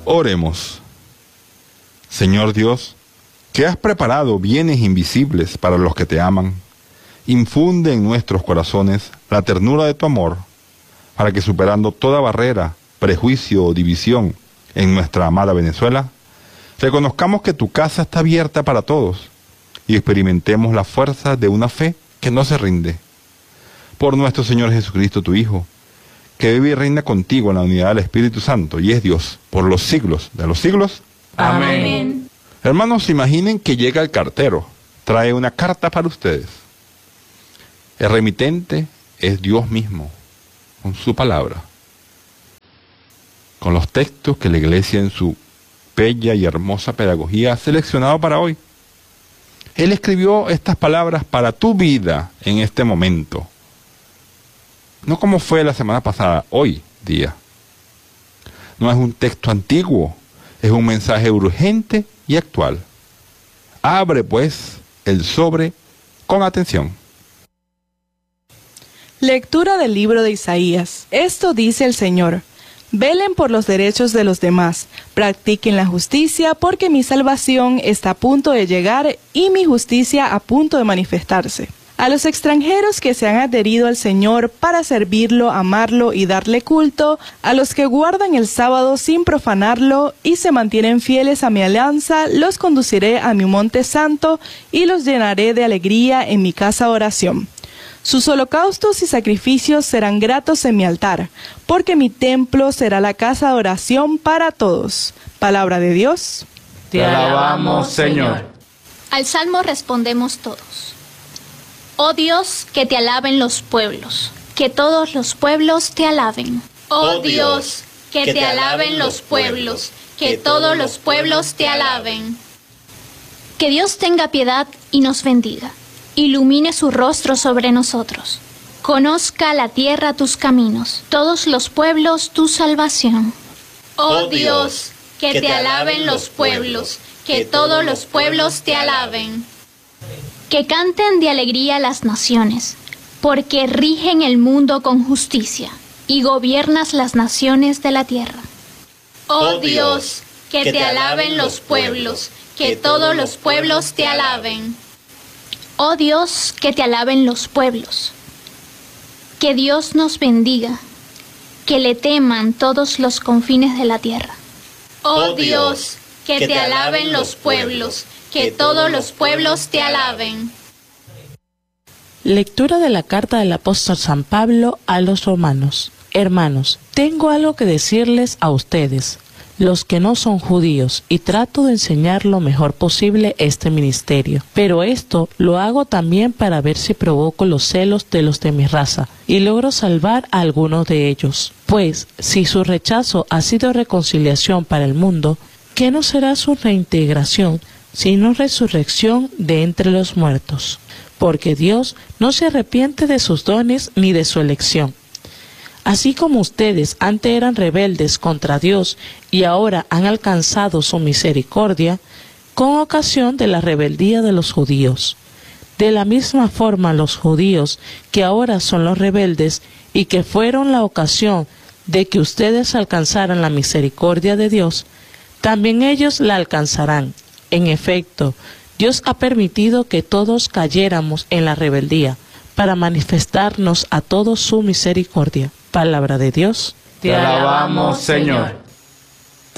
Oremos. Señor Dios, que has preparado bienes invisibles para los que te aman, infunde en nuestros corazones la ternura de tu amor, para que superando toda barrera, prejuicio o división en nuestra amada Venezuela, reconozcamos que tu casa está abierta para todos y experimentemos la fuerza de una fe que no se rinde. Por nuestro Señor Jesucristo, tu Hijo, que vive y reina contigo en la unidad del Espíritu Santo y es Dios por los siglos de los siglos. Amén. Hermanos, imaginen que llega el cartero, trae una carta para ustedes. El remitente es Dios mismo, con su palabra, con los textos que la Iglesia en su bella y hermosa pedagogía ha seleccionado para hoy. Él escribió estas palabras para tu vida en este momento. No como fue la semana pasada, hoy día. No es un texto antiguo, es un mensaje urgente y actual. Abre pues el sobre con atención. Lectura del libro de Isaías. Esto dice el Señor: velen por los derechos de los demás, practiquen la justicia, porque mi salvación está a punto de llegar y mi justicia a punto de manifestarse. A los extranjeros que se han adherido al Señor para servirlo, amarlo y darle culto, a los que guardan el sábado sin profanarlo y se mantienen fieles a mi alianza, los conduciré a mi monte santo y los llenaré de alegría en mi casa de oración. Sus holocaustos y sacrificios serán gratos en mi altar, porque mi templo será la casa de oración para todos. Palabra de Dios. Te alabamos, Señor. Al salmo respondemos todos. Oh Dios, que te alaben los pueblos, que todos los pueblos te alaben. Oh Dios, que te alaben los pueblos, que todos los pueblos te alaben. Que Dios tenga piedad y nos bendiga. Ilumine su rostro sobre nosotros. Conozca la tierra tus caminos, todos los pueblos tu salvación. Oh Dios, que te alaben los pueblos, que todos los pueblos te alaben. Que canten de alegría las naciones, porque rigen el mundo con justicia, y gobiernas las naciones de la tierra. Oh Dios, que te alaben los pueblos, que todos los pueblos te alaben. Oh Dios, que te alaben los pueblos. Que Dios nos bendiga, que le teman todos los confines de la tierra. Oh Dios, que te alaben los pueblos, que todos los pueblos te alaben. Lectura de la carta del apóstol San Pablo a los romanos. Hermanos, tengo algo que decirles a ustedes, los que no son judíos, y trato de enseñar lo mejor posible este ministerio. Pero esto lo hago también para ver si provoco los celos de los de mi raza, y logro salvar a algunos de ellos. Pues, si su rechazo ha sido reconciliación para el mundo, ¿qué no será su reintegración, sino resurrección de entre los muertos? Porque Dios no se arrepiente de sus dones ni de su elección. Así como ustedes antes eran rebeldes contra Dios y ahora han alcanzado su misericordia, con ocasión de la rebeldía de los judíos. De la misma forma los judíos, que ahora son los rebeldes y que fueron la ocasión de que ustedes alcanzaran la misericordia de Dios, también ellos la alcanzarán. En efecto, Dios ha permitido que todos cayéramos en la rebeldía, para manifestarnos a todos su misericordia. Palabra de Dios. Te alabamos, Señor.